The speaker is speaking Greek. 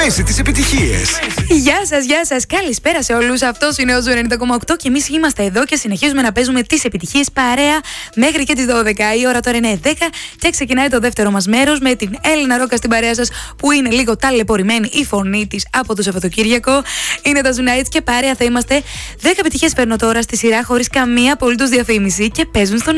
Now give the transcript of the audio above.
Παίζει τις επιτυχίες. Γεια σας. Καλησπέρα σε όλους. Αυτός είναι ο Ζου 90,8 και εμείς είμαστε εδώ και συνεχίζουμε να παίζουμε τις επιτυχίες παρέα μέχρι και τις 12. Η ώρα τώρα είναι 10 και ξεκινάει το δεύτερο μας μέρος με την Έλληνα Ρόκα στην παρέα σας, που είναι λίγο ταλαιπωρημένη η φωνή της από το Σαββατοκύριακο. Είναι τα Ζου Nights και παρέα θα είμαστε. 10 επιτυχίες φέρνω τώρα στη σειρά χωρίς καμία απολύτως διαφήμιση και παίζουν στον